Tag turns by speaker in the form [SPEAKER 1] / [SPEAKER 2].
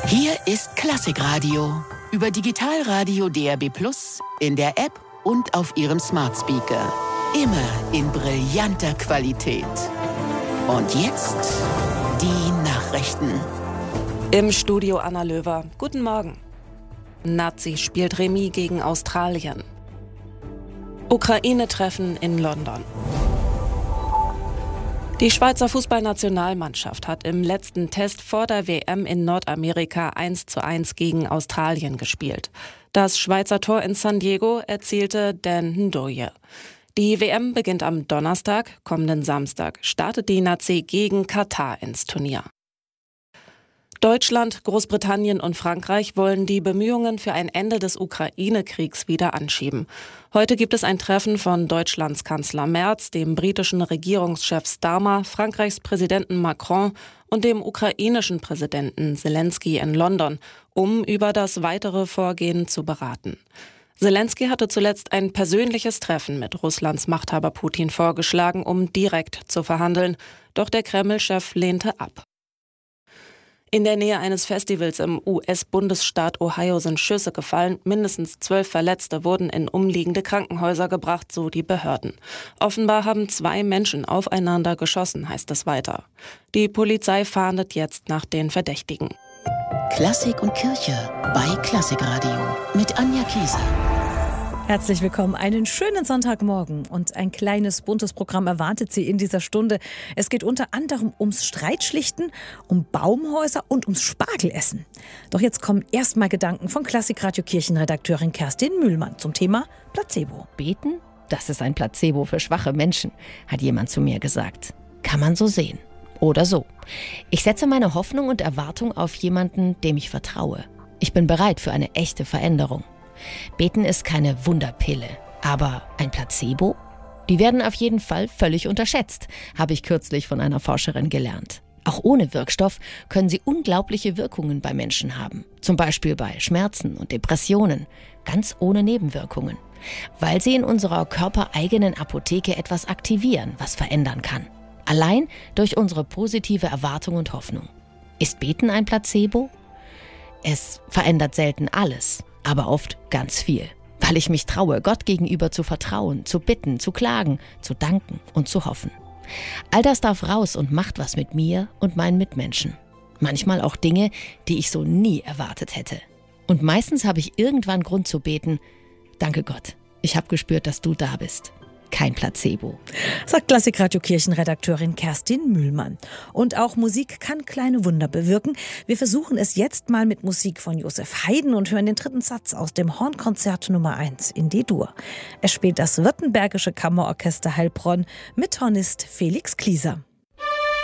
[SPEAKER 1] Hier ist Klassikradio über Digitalradio DAB+, in der App und auf Ihrem Smart Speaker. Immer in brillanter Qualität. Und jetzt die Nachrichten.
[SPEAKER 2] Im Studio Anna Löwer. Guten Morgen. Nazi spielt Remis gegen Australien. Ukraine-Treffen in London. Die Schweizer Fußballnationalmannschaft hat im letzten Test vor der WM in Nordamerika 1:1 gegen Australien gespielt. Das Schweizer Tor in San Diego erzielte Dan Ndoye. Die WM beginnt am Donnerstag, kommenden Samstag startet die Nazi gegen Katar ins Turnier. Deutschland, Großbritannien und Frankreich wollen die Bemühungen für ein Ende des Ukraine-Kriegs wieder anschieben. Heute gibt es ein Treffen von Deutschlands Kanzler Merz, dem britischen Regierungschef Starmer, Frankreichs Präsidenten Macron und dem ukrainischen Präsidenten Zelensky in London, um über das weitere Vorgehen zu beraten. Zelensky hatte zuletzt ein persönliches Treffen mit Russlands Machthaber Putin vorgeschlagen, um direkt zu verhandeln. Doch der Kreml-Chef lehnte ab. In der Nähe eines Festivals im US-Bundesstaat Ohio sind Schüsse gefallen. Mindestens 12 Verletzte wurden in umliegende Krankenhäuser gebracht, so die Behörden. Offenbar haben 2 Menschen aufeinander geschossen, heißt es weiter. Die Polizei fahndet jetzt nach den Verdächtigen.
[SPEAKER 1] Klassik und Kirche bei Klassikradio mit Anja Kieser.
[SPEAKER 3] Herzlich willkommen, einen schönen Sonntagmorgen und ein kleines buntes Programm erwartet Sie in dieser Stunde. Es geht unter anderem ums Streitschlichten, um Baumhäuser und ums Spargelessen. Doch jetzt kommen erstmal Gedanken von Klassikradio Kirchenredakteurin Kerstin Mühlmann zum Thema Placebo.
[SPEAKER 4] Beten? Das ist ein Placebo für schwache Menschen, hat jemand zu mir gesagt. Kann man so sehen. Oder so. Ich setze meine Hoffnung und Erwartung auf jemanden, dem ich vertraue. Ich bin bereit für eine echte Veränderung. Beten ist keine Wunderpille, aber ein Placebo? Die werden auf jeden Fall völlig unterschätzt, habe ich kürzlich von einer Forscherin gelernt. Auch ohne Wirkstoff können sie unglaubliche Wirkungen bei Menschen haben. Zum Beispiel bei Schmerzen und Depressionen, ganz ohne Nebenwirkungen. Weil sie in unserer körpereigenen Apotheke etwas aktivieren, was verändern kann. Allein durch unsere positive Erwartung und Hoffnung. Ist Beten ein Placebo? Es verändert selten alles. Aber oft ganz viel, weil ich mich traue, Gott gegenüber zu vertrauen, zu bitten, zu klagen, zu danken und zu hoffen. All das darf raus und macht was mit mir und meinen Mitmenschen. Manchmal auch Dinge, die ich so nie erwartet hätte. Und meistens habe ich irgendwann Grund zu beten: Danke Gott, ich habe gespürt, dass du da bist. Kein Placebo.
[SPEAKER 3] Sagt Klassikradio Kirchenredakteurin Kerstin Mühlmann. Und auch Musik kann kleine Wunder bewirken. Wir versuchen es jetzt mal mit Musik von Josef Haydn und hören den 3. Satz aus dem Hornkonzert Nummer 1 in D-Dur. Es spielt das Württembergische Kammerorchester Heilbronn mit Hornist Felix Klieser.